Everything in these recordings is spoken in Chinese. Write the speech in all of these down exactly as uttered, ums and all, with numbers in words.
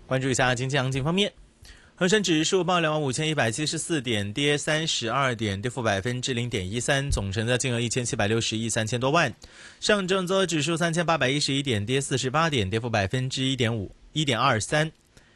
关注一下经济行情方面，恒生指数报两万五千一百七十四点，跌三十二点，跌幅百分之零点一三，总成交金额一千七百六十亿三千多万。上证综合指数三千八百一十一点，跌四十八点，跌幅百分之一点五一点二三。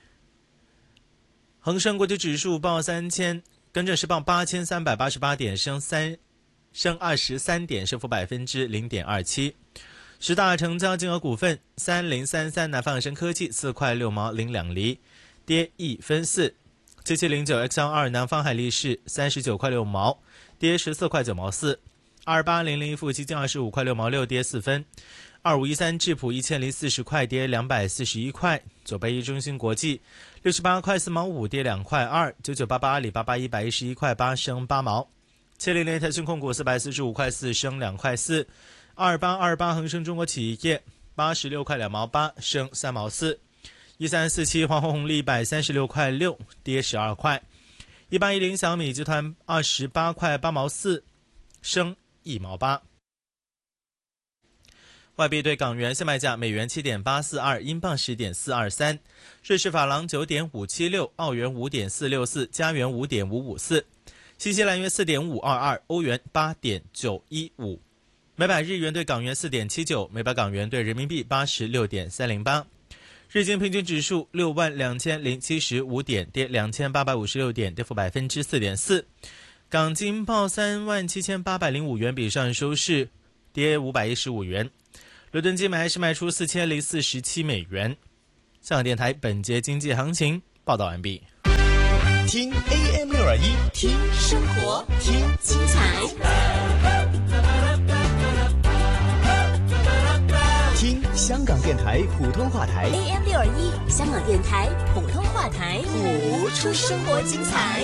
恒生国际指数报三千，跟着是报八千三百八十八点，升三升二十三点，升幅百分之零点二七。十大成交金额股份：三零三三南方恒生科技四块六毛零两厘，跌一分四；七七零九 X L 二南方海力士三十九块六毛，跌十四块九毛四；二八零零富基金二十五块六毛六，跌四分；二五一三智普一千零四十块，跌两百四十一块；九八一中芯国际六十八块四毛五，跌两块二；九九八八阿里巴巴一百一十一块八，升八毛；七零零腾讯控股四百四十五块四，升两块四；二八二八恒生中国企业八十六块两毛八，升三毛四；一三四七华虹红利一百三十六块六，跌十二块；一八一零小米集团二十八块八毛四，升一毛八。外币对港元现卖价：美元七点八四二，英镑十点四二三，瑞士法郎九点五七六，澳元五点四六四，加元五点五五四，新西兰元四点五二二，欧元八点九一五。每百日元对港元 四点七九， 每百港元对人民币 八十六点三零八。日经平均指数六万两千零七十五点，跌两千八百五十六点，跌幅百分之四点四。港金报三万七千八百零五元，比上收市跌五百一十五元。伦敦金买是卖出四千零四十七美元。香港电台本节经济行情报道完毕。 听 A M 六二一，听生活，听精彩。听香港电台普通话台 A M 六二一，香港电台普通话台， 谱出生活精彩。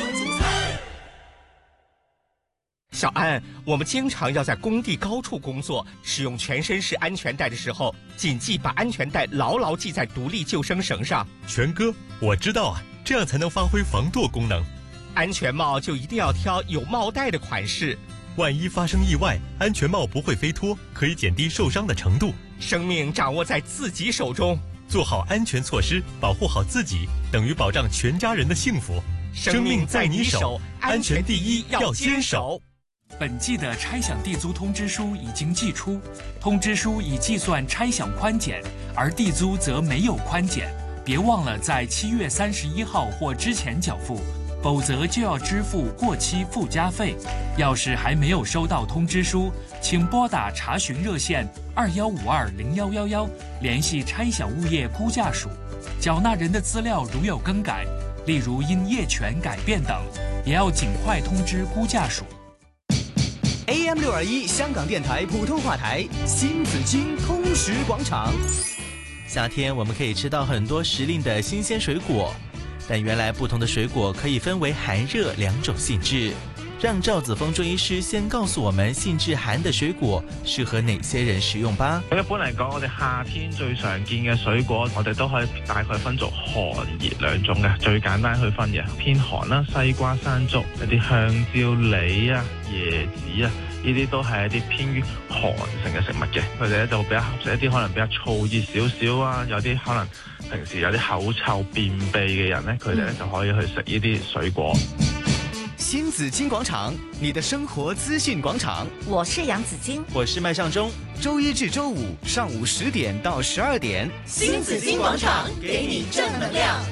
小安，我们经常要在工地高处工作，使用全身式安全带的时候，谨记把安全带牢牢系在独立救生绳上。 全哥，我知道啊，这样才能发挥防舵功能。 安全帽就一定要挑有帽带的款式， 万一发生意外，安全帽不会飞脱，可以减低受伤的程度。 生命掌握在自己手中， 做好安全措施，保护好自己，等于保障全家人的幸福。 生命在你手，安全第一，要坚守。 本季的拆饷地租通知书已经寄出，通知书已计算拆饷宽减，而地租则没有宽减。别忘了在七月三十一号或之前缴付，否则就要支付过期附加费。要是还没有收到通知书，请拨打查询热线二幺五二零幺幺幺，联系拆饷物业估价署。缴纳人的资料如有更改，例如因业权改变等，也要尽快通知估价署。 A M 六二一香港电台普通话台新紫荆通识广场。 夏天我们可以吃到很多时令的新鲜水果，但原来不同的水果可以分为寒热两种性质。让赵子峰中医師先告訴我們性質寒的水果適合哪些人食用吧。 一般嚟講，我哋夏天最常見嘅水果，我哋都可以大概分做寒熱兩種嘅，最簡單去分嘅。偏寒啦，西瓜、山竹、一啲香蕉、梨啊、椰子啊，呢啲都係一啲偏於寒性嘅食物嘅。佢哋咧就比較合適一啲可能比較燥熱少少啊，有啲可能平時有啲口臭、便秘嘅人咧，佢哋咧就可以去食呢啲水果。 新紫荊廣場，你的生活資訊廣場。 我是楊子矜， 我是麥尚中。 周一至周五上午十點到十二點， 新紫荊廣場給你正能量。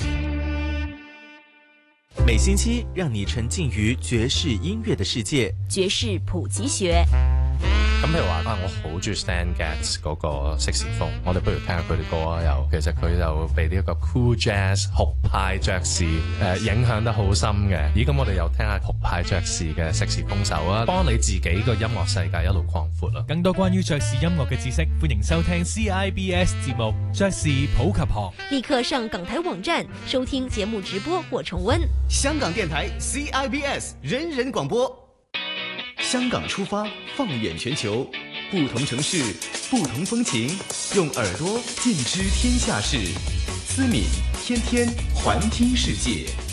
每星期讓你沉浸於爵士音樂的世界， 爵士普及學。 咁譬如話啊，我好中意 Stan Getz 嗰個色士風，我哋不如聽下佢哋歌啊。又其實佢就被呢一個 cool jazz 酷派爵士誒影響得好深嘅。咦，咁我哋又聽下酷派爵士嘅色士風手啊，幫你自己個音樂世界一路擴闊啦。 更多關於爵士音樂嘅知識，歡迎收聽 C I B S 節目《爵士普及學》。 立刻上港台網站收聽節目直播或重溫。 香港電台 C I B S 人人廣播。香港出發，放眼全球，不同城市，不同風情，用耳朵盡知天下事。思敏天天環聽世界。